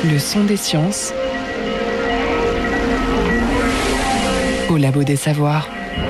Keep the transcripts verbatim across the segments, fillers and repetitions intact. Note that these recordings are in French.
Le son des sciences au Labo des Savoirs.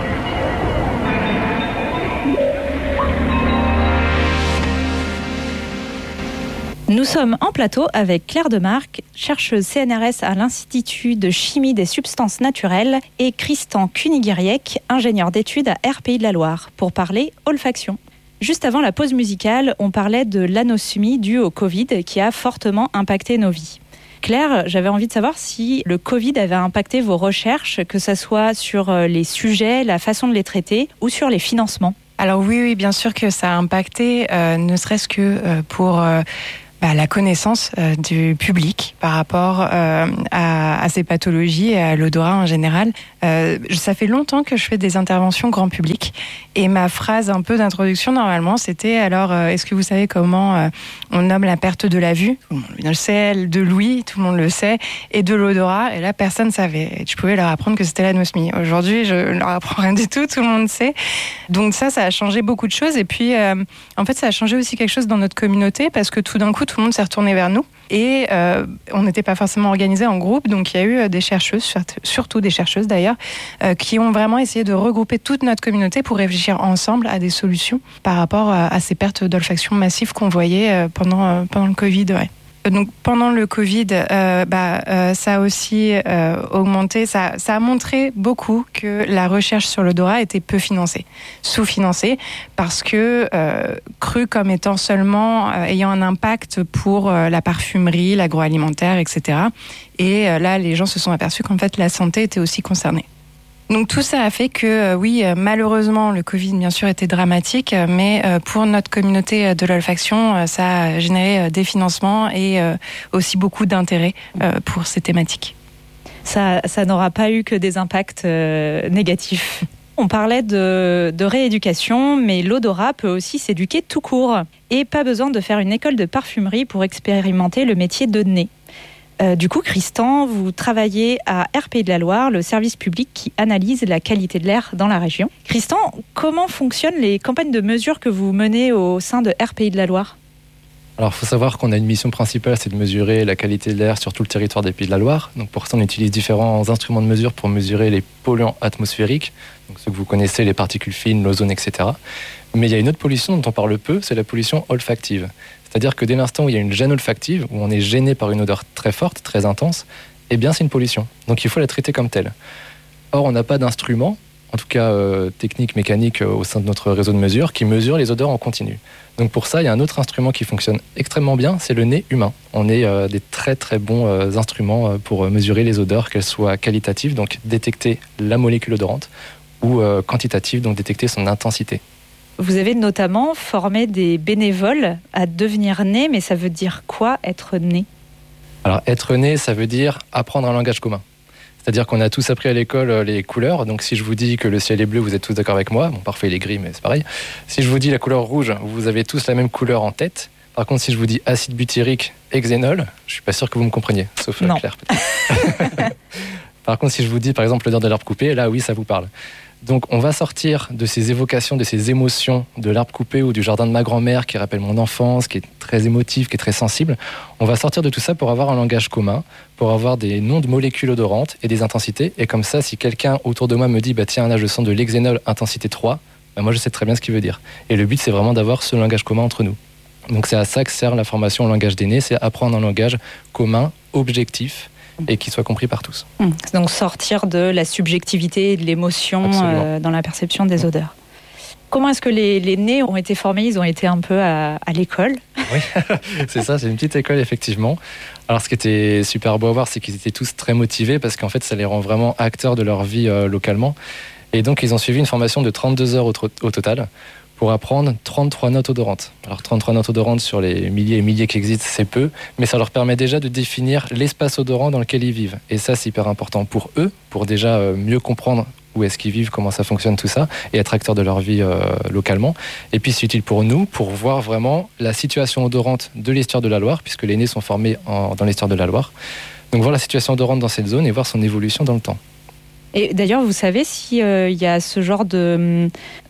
Nous sommes en plateau avec Claire Demarque, chercheuse C N R S à l'Institut de chimie des substances naturelles, et Christan Kuniguiriec, ingénieur d'études à R P I de la Loire, pour parler olfaction. Juste avant la pause musicale, on parlait de l'anosmie due au Covid qui a fortement impacté nos vies. Claire, j'avais envie de savoir si le Covid avait impacté vos recherches, que ce soit sur les sujets, la façon de les traiter ou sur les financements. Alors oui, oui, bien sûr que ça a impacté, euh, ne serait-ce que euh, pour euh, bah, la connaissance euh, du public par rapport euh, à, à ces pathologies et à l'odorat en général. Euh, ça fait longtemps que je fais des interventions grand public et ma phrase un peu d'introduction normalement c'était alors euh, est-ce que vous savez comment euh, on nomme la perte de la vue? Tout le monde le sait, de l'ouïe, tout le monde le sait, et de l'odorat, et là personne ne savait. Et tu pouvais leur apprendre que c'était l'anosmie. Aujourd'hui je ne leur apprends rien du tout, tout le monde sait. Donc ça, ça a changé beaucoup de choses, et puis euh, en fait ça a changé aussi quelque chose dans notre communauté parce que tout d'un coup tout le monde s'est retourné vers nous. Et euh, on n'était pas forcément organisés en groupe, donc il y a eu des chercheuses, surtout des chercheuses d'ailleurs, euh, qui ont vraiment essayé de regrouper toute notre communauté pour réfléchir ensemble à des solutions par rapport à, à ces pertes d'olfaction massives qu'on voyait euh, pendant, euh, pendant le Covid. Ouais. Donc pendant le Covid, euh, bah, euh, ça a aussi euh, augmenté, ça, ça a montré beaucoup que la recherche sur l'odorat était peu financée, sous-financée, parce que euh, crue comme étant seulement euh, ayant un impact pour euh, la parfumerie, l'agroalimentaire, et cetera. Et euh, là, les gens se sont aperçus qu'en fait la santé était aussi concernée. Donc tout ça a fait que, euh, oui, euh, malheureusement, le Covid, bien sûr, était dramatique, euh, mais euh, pour notre communauté de l'olfaction, euh, ça a généré euh, des financements et euh, aussi beaucoup d'intérêt euh, pour ces thématiques. Ça, ça n'aura pas eu que des impacts euh, négatifs. On parlait de, de rééducation, mais l'odorat peut aussi s'éduquer tout court. Et pas besoin de faire une école de parfumerie pour expérimenter le métier de nez. Euh, du coup, Christan, vous travaillez à R P I de la Loire, le service public qui analyse la qualité de l'air dans la région. Christan, comment fonctionnent les campagnes de mesure que vous menez au sein de R P I de la Loire ? Alors, il faut savoir qu'on a une mission principale, c'est de mesurer la qualité de l'air sur tout le territoire des Pays de la Loire. Donc, pour ça, on utilise différents instruments de mesure pour mesurer les polluants atmosphériques, donc ceux que vous connaissez, les particules fines, l'ozone, et cetera. Mais il y a une autre pollution dont on parle peu, c'est la pollution olfactive. C'est-à-dire que dès l'instant où il y a une gêne olfactive, où on est gêné par une odeur très forte, très intense, eh bien c'est une pollution. Donc il faut la traiter comme telle. Or, on n'a pas d'instrument, en tout cas euh, technique, mécanique, euh, au sein de notre réseau de mesure, qui mesure les odeurs en continu. Donc pour ça, il y a un autre instrument qui fonctionne extrêmement bien, c'est le nez humain. On est euh, des très très bons euh, instruments euh, pour mesurer les odeurs, qu'elles soient qualitatives, donc détecter la molécule odorante, ou euh, quantitatives, donc détecter son intensité. Vous avez notamment formé des bénévoles à devenir nez, mais ça veut dire quoi être nez ? Alors être nez, ça veut dire apprendre un langage commun. C'est-à-dire qu'on a tous appris à l'école les couleurs, donc si je vous dis que le ciel est bleu, vous êtes tous d'accord avec moi, bon parfois il est gris mais c'est pareil. Si je vous dis la couleur rouge, vous avez tous la même couleur en tête. Par contre si je vous dis acide butyrique et xénol, je suis pas sûr que vous me compreniez, sauf non. Claire peut-être. Par contre si je vous dis par exemple l'odeur de l'arbre coupé, là oui ça vous parle. Donc on va sortir de ces évocations, de ces émotions de l'arbre coupé ou du jardin de ma grand-mère qui rappelle mon enfance, qui est très émotif, qui est très sensible. On va sortir de tout ça pour avoir un langage commun, pour avoir des noms de molécules odorantes et des intensités. Et comme ça, si quelqu'un autour de moi me dit bah, « tiens, là je sens de l'hexénol intensité trois », bah, moi je sais très bien ce qu'il veut dire. Et le but c'est vraiment d'avoir ce langage commun entre nous. Donc c'est à ça que sert la formation au langage des nez, c'est apprendre un langage commun, objectif, et qui soit compris par tous. Mmh. Donc sortir de la subjectivité et de l'émotion euh, dans la perception des mmh. odeurs. Comment est-ce que les, les nez ont été formés ? Ils ont été un peu à, à l'école. Oui, c'est ça, c'est une petite école effectivement. Alors ce qui était super beau à voir, c'est qu'ils étaient tous très motivés parce qu'en fait ça les rend vraiment acteurs de leur vie euh, localement. Et donc ils ont suivi une formation de trente-deux heures au, tro- au total pour apprendre trente-trois notes odorantes. Alors trente-trois notes odorantes sur les milliers et milliers qui existent, c'est peu, mais ça leur permet déjà de définir l'espace odorant dans lequel ils vivent. Et ça, c'est hyper important pour eux, pour déjà mieux comprendre où est-ce qu'ils vivent, comment ça fonctionne, tout ça, et être acteurs de leur vie euh, localement. Et puis c'est utile pour nous, pour voir vraiment la situation odorante de l'estuaire de la Loire, puisque les nez sont formés en, dans l'estuaire de la Loire. Donc voir la situation odorante dans cette zone et voir son évolution dans le temps. Et d'ailleurs, vous savez s'il euh, y a ce genre de...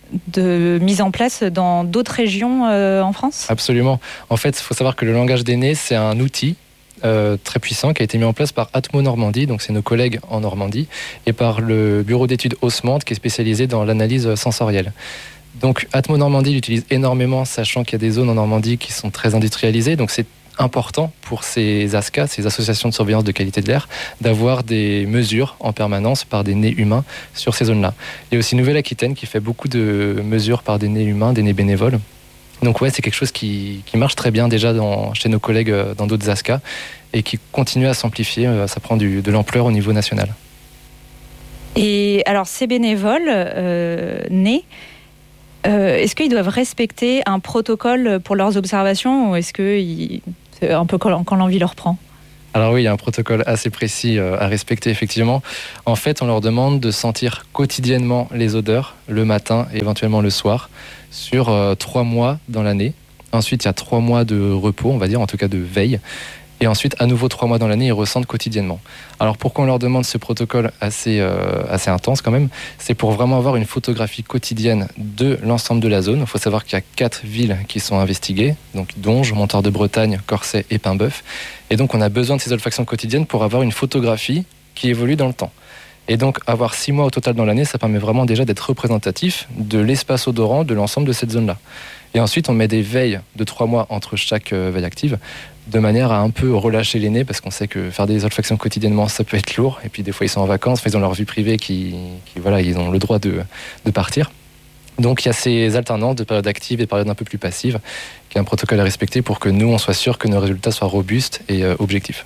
de mise en place dans d'autres régions euh, en France ? Absolument. En fait, il faut savoir que le langage des nez, c'est un outil euh, très puissant qui a été mis en place par Atmo Normandie, donc c'est nos collègues en Normandie, et par le bureau d'études Haussmann qui est spécialisé dans l'analyse sensorielle. Donc Atmo Normandie l'utilise énormément, sachant qu'il y a des zones en Normandie qui sont très industrialisées, donc c'est important pour ces A S C A, ces associations de surveillance de qualité de l'air, d'avoir des mesures en permanence par des nez humains sur ces zones-là. Il y a aussi Nouvelle-Aquitaine qui fait beaucoup de mesures par des nez humains, des nez bénévoles. Donc ouais, c'est quelque chose qui, qui marche très bien déjà dans, chez nos collègues dans d'autres A S C A et qui continue à s'amplifier, ça prend du, de l'ampleur au niveau national. Et alors ces bénévoles euh, nés, euh, est-ce qu'ils doivent respecter un protocole pour leurs observations ou est-ce que ils... c'est un peu quand, quand l'envie leur prend? Alors oui, il y a un protocole assez précis à respecter, effectivement. En fait, on leur demande de sentir quotidiennement les odeurs, le matin et éventuellement le soir, sur euh, trois mois dans l'année. Ensuite, il y a trois mois de repos, on va dire, en tout cas de veille. Et ensuite, à nouveau trois mois dans l'année, ils ressentent quotidiennement. Alors pourquoi on leur demande ce protocole assez, euh, assez intense quand même? C'est pour vraiment avoir une photographie quotidienne de l'ensemble de la zone. Il faut savoir qu'il y a quatre villes qui sont investiguées, donc Donge, Montoire de Bretagne, Corsay et Paimboeuf. Et donc on a besoin de ces olfactions quotidiennes pour avoir une photographie qui évolue dans le temps. Et donc avoir six mois au total dans l'année, ça permet vraiment déjà d'être représentatif de l'espace odorant de l'ensemble de cette zone-là. Et ensuite, on met des veilles de trois mois entre chaque euh, veille active, de manière à un peu relâcher les nez, parce qu'on sait que faire des olfactions quotidiennement, ça peut être lourd. Et puis des fois, ils sont en vacances, ils ont leur vie privée, qui, qui voilà, ils ont le droit de, de partir. Donc il y a ces alternances de périodes actives et de périodes un peu plus passives, qui est un protocole à respecter pour que nous, on soit sûr que nos résultats soient robustes et euh, objectifs.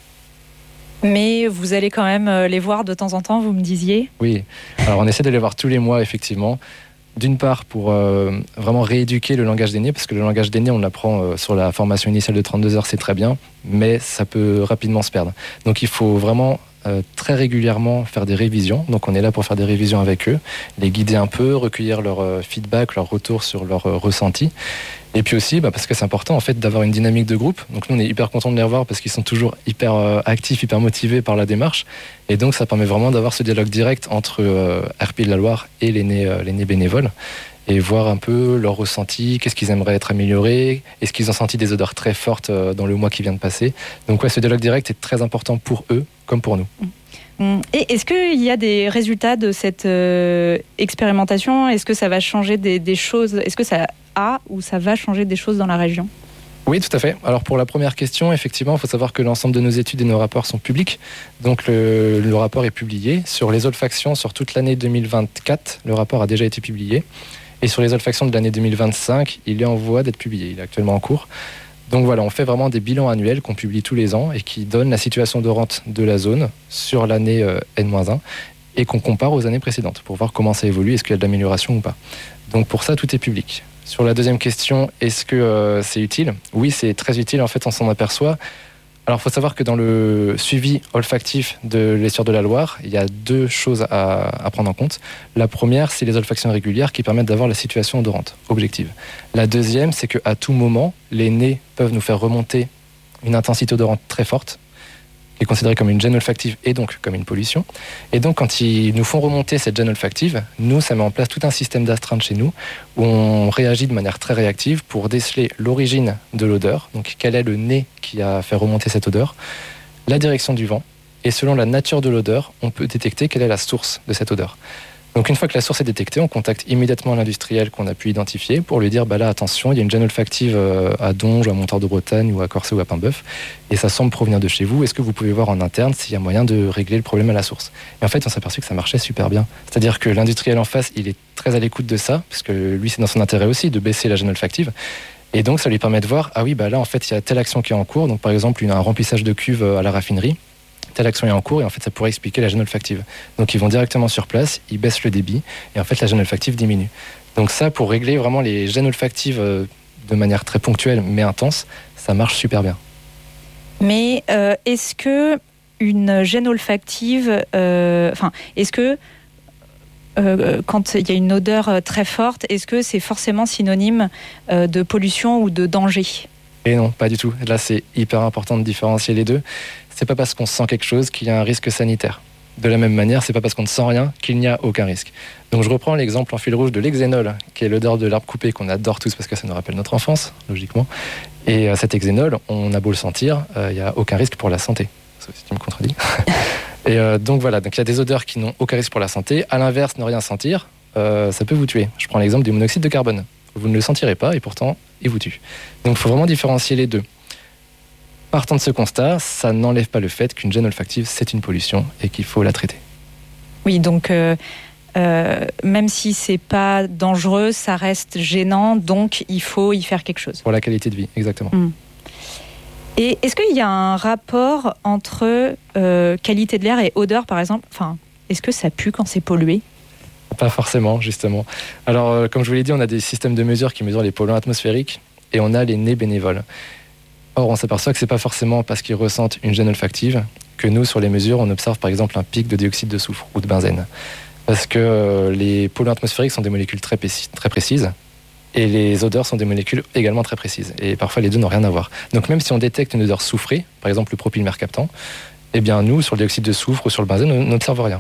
Mais vous allez quand même les voir de temps en temps, vous me disiez? Oui, alors on essaie de les voir tous les mois, effectivement. D'une part, pour euh, vraiment rééduquer le langage des nez, parce que le langage des nez, on l'apprend euh, sur la formation initiale de trente-deux heures, c'est très bien, mais ça peut rapidement se perdre. Donc il faut vraiment euh, très régulièrement faire des révisions. Donc on est là pour faire des révisions avec eux, les guider un peu, recueillir leur euh, feedback, leur retour sur leur euh, ressenti. Et puis aussi, bah, parce que c'est important en fait d'avoir une dynamique de groupe. Donc nous, on est hyper contents de les revoir parce qu'ils sont toujours hyper euh, actifs, hyper motivés par la démarche. Et donc ça permet vraiment d'avoir ce dialogue direct entre euh, R P I de la Loire et les nez, euh, les nez bénévoles et voir un peu leur ressenti, qu'est-ce qu'ils aimeraient être améliorés, est-ce qu'ils ont senti des odeurs très fortes euh, dans le mois qui vient de passer. Donc ouais, ce dialogue direct est très important pour eux comme pour nous. Et est-ce qu'il y a des résultats de cette euh, expérimentation? Est-ce que ça va changer des, des choses? Est-ce que ça a ou ça va changer des choses dans la région? Oui, tout à fait. Alors pour la première question, effectivement, il faut savoir que l'ensemble de nos études et nos rapports sont publics. Donc le, le rapport est publié. Sur les olfactions, sur toute l'année deux mille vingt-quatre, le rapport a déjà été publié. Et sur les olfactions de l'année deux mille vingt-cinq, il est en voie d'être publié. Il est actuellement en cours. Donc voilà, on fait vraiment des bilans annuels qu'on publie tous les ans et qui donnent la situation odorante de la zone sur l'année euh, N moins un et qu'on compare aux années précédentes pour voir comment ça évolue, est-ce qu'il y a de l'amélioration ou pas. Donc pour ça, tout est public. Sur la deuxième question, est-ce que euh, c'est utile? Oui, c'est très utile, en fait, on s'en aperçoit. Alors, il faut savoir que dans le suivi olfactif de l'estuaire de la Loire, il y a deux choses à, à prendre en compte. La première, c'est les olfactions régulières qui permettent d'avoir la situation odorante, objective. La deuxième, c'est qu'à tout moment, les nez peuvent nous faire remonter une intensité odorante très forte, qui est considérée comme une gêne olfactive et donc comme une pollution. Et donc, quand ils nous font remonter cette gêne olfactive, nous, ça met en place tout un système d'astreinte chez nous, où on réagit de manière très réactive pour déceler l'origine de l'odeur, donc quel est le nez qui a fait remonter cette odeur, la direction du vent, et selon la nature de l'odeur, on peut détecter quelle est la source de cette odeur. Donc une fois que la source est détectée, on contacte immédiatement l'industriel qu'on a pu identifier pour lui dire bah là attention, il y a une gêne olfactive à Donge, à Montoire de Bretagne ou à Corsay ou à Paimboeuf et ça semble provenir de chez vous. Est-ce que vous pouvez voir en interne s'il y a moyen de régler le problème à la source? Et en fait, on s'est aperçu que ça marchait super bien. C'est-à-dire que l'industriel en face, il est très à l'écoute de ça parce que lui, c'est dans son intérêt aussi de baisser la gêne olfactive. Et donc ça lui permet de voir ah oui bah là en fait il y a telle action qui est en cours. Donc par exemple une, un remplissage de cuve à la raffinerie. Telle action est en cours et en fait ça pourrait expliquer la gêne olfactive. Donc ils vont directement sur place, ils baissent le débit et en fait la gêne olfactive diminue. Donc ça pour régler vraiment les gênes olfactives de manière très ponctuelle mais intense, ça marche super bien. Mais euh, est-ce que une gêne olfactive, euh, enfin est-ce que euh, quand il y a une odeur très forte, est-ce que c'est forcément synonyme euh, de pollution ou de danger? Et non, pas du tout. Là c'est hyper important de différencier les deux. C'est pas parce qu'on sent quelque chose qu'il y a un risque sanitaire. De la même manière, c'est pas parce qu'on ne sent rien qu'il n'y a aucun risque. Donc je reprends l'exemple en fil rouge de l'hexénol, qui est l'odeur de l'arbre coupé qu'on adore tous parce que ça nous rappelle notre enfance, logiquement. Et euh, cet hexénol, on a beau le sentir, il euh, n'y a aucun risque pour la santé. Sauf si tu me contredis. Et euh, donc voilà, donc il y a des odeurs qui n'ont aucun risque pour la santé. À l'inverse, ne rien sentir, euh, ça peut vous tuer. Je prends l'exemple du monoxyde de carbone. Vous ne le sentirez pas et pourtant, il vous tue. Donc il faut vraiment différencier les deux. Partant de ce constat, ça n'enlève pas le fait qu'une gêne olfactive, c'est une pollution et qu'il faut la traiter. Oui, donc euh, euh, même si c'est pas dangereux, ça reste gênant, donc il faut y faire quelque chose. Pour la qualité de vie, exactement. Mmh. Et est-ce qu'il y a un rapport entre euh, qualité de l'air et odeur, par exemple ? Enfin, est-ce que ça pue quand c'est pollué ? Pas forcément, justement. Alors, euh, comme je vous l'ai dit, on a des systèmes de mesure qui mesurent les polluants atmosphériques et on a les nez bénévoles. Or, on s'aperçoit que ce n'est pas forcément parce qu'ils ressentent une gêne olfactive que nous, sur les mesures, on observe par exemple un pic de dioxyde de soufre ou de benzène. Parce que euh, les polluants atmosphériques sont des molécules très, précis, très précises et les odeurs sont des molécules également très précises. Et parfois, les deux n'ont rien à voir. Donc, même si on détecte une odeur soufrée, par exemple le propylmercaptan, eh bien, nous, sur le dioxyde de soufre ou sur le benzène, on n'observe rien.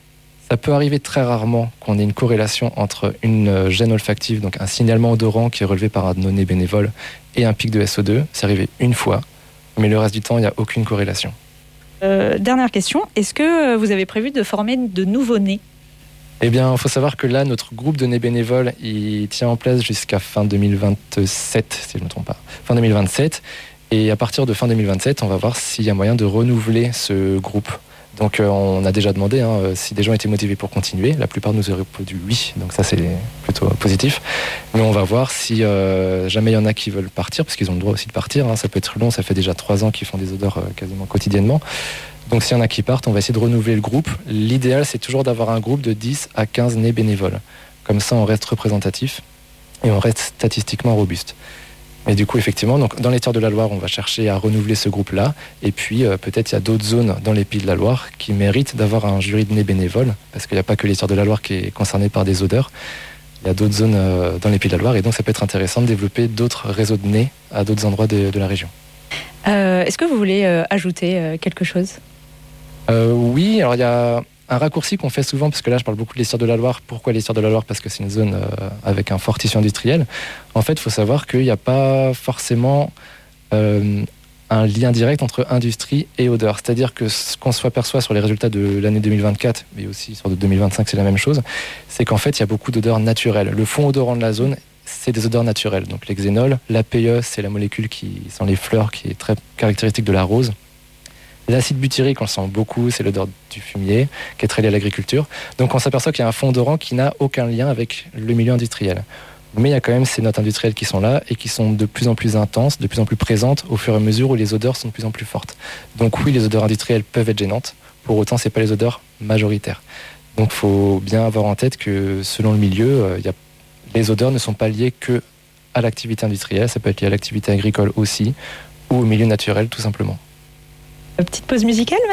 Ça peut arriver très rarement qu'on ait une corrélation entre une gêne olfactive, donc un signalement odorant qui est relevé par un de nos nez bénévoles, et un pic de S O deux. C'est arrivé une fois, mais le reste du temps, il n'y a aucune corrélation. Euh, dernière question, est-ce que vous avez prévu de former de nouveaux nez ? Eh bien, il faut savoir que là, notre groupe de nez bénévoles, il tient en place jusqu'à fin deux mille vingt-sept, si je ne me trompe pas. Fin deux mille vingt-sept. Et à partir de fin deux mille vingt-sept, on va voir s'il y a moyen de renouveler ce groupe. Donc euh, on a déjà demandé hein, si des gens étaient motivés pour continuer. La plupart nous auraient répondu oui, donc ça c'est plutôt positif. Mais on va voir si euh, jamais il y en a qui veulent partir, parce qu'ils ont le droit aussi de partir. Hein. Ça peut être long, ça fait déjà trois ans qu'ils font des odeurs euh, quasiment quotidiennement. Donc s'il y en a qui partent, on va essayer de renouveler le groupe. L'idéal c'est toujours d'avoir un groupe de dix à quinze nez bénévoles. Comme ça on reste représentatif et on reste statistiquement robuste. Et du coup, effectivement, donc, dans les Terres de la Loire, on va chercher à renouveler ce groupe-là. Et puis, euh, peut-être il y a d'autres zones dans les Pays de la Loire qui méritent d'avoir un jury de nez bénévole, parce qu'il n'y a pas que les Terres de la Loire qui est concerné par des odeurs. Il y a d'autres zones euh, dans les Pays de la Loire, et donc ça peut être intéressant de développer d'autres réseaux de nez à d'autres endroits de, de la région. Euh, est-ce que vous voulez euh, ajouter euh, quelque chose ? euh, Oui, alors il y a un raccourci qu'on fait souvent, parce que là je parle beaucoup des Terres de la Loire. Pourquoi les Terres de la Loire ? Parce que c'est une zone euh, avec un fort tissu industriel. En fait, il faut savoir qu'il n'y a pas forcément euh, un lien direct entre industrie et odeur. C'est-à-dire que ce qu'on s'aperçoit sur les résultats de l'année deux mille vingt-quatre, mais aussi sur deux mille vingt-cinq, c'est la même chose, c'est qu'en fait il y a beaucoup d'odeurs naturelles. Le fond odorant de la zone, c'est des odeurs naturelles. Donc l'hexénol, l'A P E, c'est la molécule qui sent les fleurs, qui est très caractéristique de la rose. L'acide butyrique, on le sent beaucoup, c'est l'odeur du fumier, qui est très liée à l'agriculture. Donc on s'aperçoit qu'il y a un fond odorant qui n'a aucun lien avec le milieu industriel. Mais il y a quand même ces notes industrielles qui sont là et qui sont de plus en plus intenses, de plus en plus présentes au fur et à mesure où les odeurs sont de plus en plus fortes. Donc oui, les odeurs industrielles peuvent être gênantes, pour autant ce n'est pas les odeurs majoritaires. Donc il faut bien avoir en tête que selon le milieu, euh, y a... les odeurs ne sont pas liées que à l'activité industrielle, ça peut être lié à l'activité agricole aussi, ou au milieu naturel tout simplement. Petite pause musicale maintenant ?